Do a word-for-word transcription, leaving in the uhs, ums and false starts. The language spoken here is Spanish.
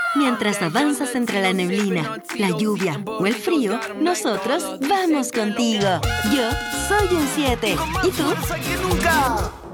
Mientras avanzas entre la neblina, la lluvia o el frío, nosotros vamos contigo. Yo soy un siete. ¿Y tú? ¡Más que nunca!